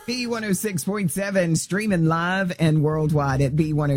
B106.7, streaming live and worldwide at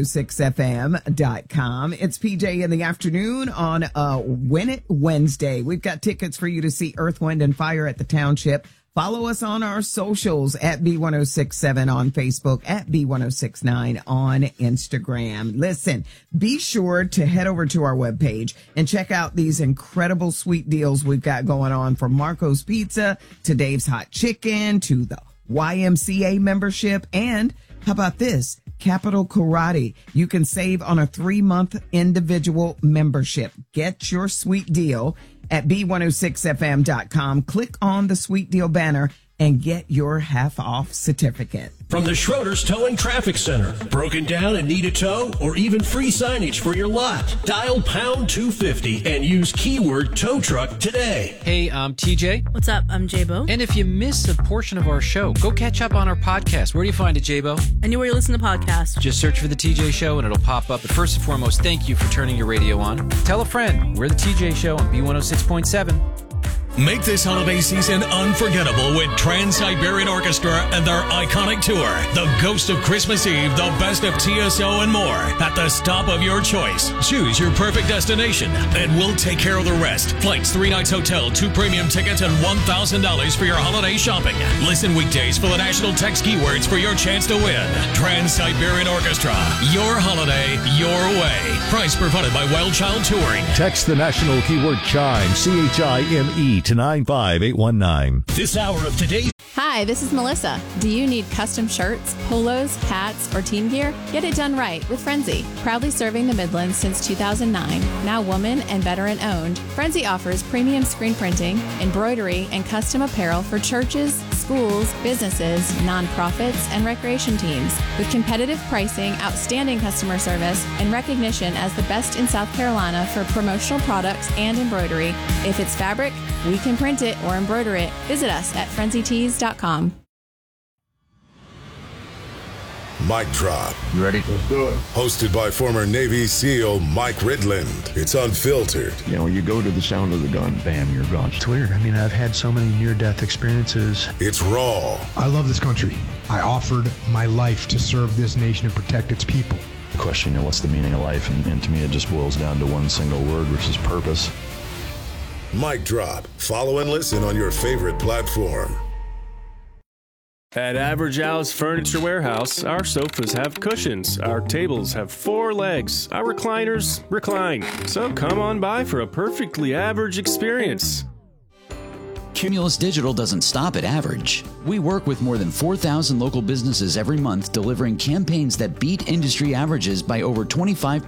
B106FM.com. It's PJ in the afternoon on Win It Wednesday. We've got tickets for you to see Earth, Wind, and Fire at the Township. Follow us on our socials at B1067 on Facebook, at B1069 on Instagram. Listen, be sure to head over to our webpage and check out these incredible sweet deals we've got going on, from Marco's Pizza to Dave's Hot Chicken to the YMCA membership. And how about this? Capital Karate. You can save on a 3-month individual membership. Get your sweet deal at B106FM.com. Click on the sweet deal banner and get your half-off certificate. From the Schroeder's Towing Traffic Center. Broken down and need a tow, or even free signage for your lot? Dial pound 250 and use keyword tow truck today. Hey, I'm TJ. What's up? I'm J-Bo. And if you miss a portion of our show, go catch up on our podcast. Where do you find it, J-Bo? Anywhere you listen to podcasts. Just search for The TJ Show and it'll pop up. But first and foremost, thank you for turning your radio on. Tell a friend. We're The TJ Show on B106.7. Make this holiday season unforgettable with Trans-Siberian Orchestra and their iconic tour, The Ghost of Christmas Eve, The Best of TSO, and more, at the stop of your choice. Choose your perfect destination, and we'll take care of the rest. Flights, 3 nights hotel, 2 premium tickets, and $1,000 for your holiday shopping. Listen weekdays for the national text keywords for your chance to win. Trans-Siberian Orchestra, your holiday, your way. Price provided by Wild Child Touring. Text the national keyword CHIME, CHIME, to 95819. This hour of Today. Hi, this is Melissa. Do you need custom shirts, polos, hats, or team gear? Get it done right with Frenzy. Proudly serving the Midlands since 2009, now woman and veteran owned, Frenzy offers premium screen printing, embroidery, and custom apparel for churches, schools, businesses, nonprofits, and recreation teams. With competitive pricing, outstanding customer service, and recognition as the best in South Carolina for promotional products and embroidery. If it's fabric, we can print it or embroider it. Visit us at frenzytees.com. Mic Drop. You ready? Let's do it. Hosted by former Navy SEAL Mike Ridland. It's unfiltered. You know, you go to the sound of the gun, bam, you're gone. It's weird. I mean, I've had so many near-death experiences. It's raw. I love this country. I offered my life to serve this nation and protect its people. The question, you know, what's the meaning of life? And to me, it just boils down to one single word, which is purpose. Mic Drop. Follow and listen on your favorite platform. At Average Al's Furniture Warehouse, our sofas have cushions, our tables have 4 legs, our recliners recline. So come on by for a perfectly average experience. Cumulus Digital doesn't stop at average. We work with more than 4,000 local businesses every month, delivering campaigns that beat industry averages by over 25%.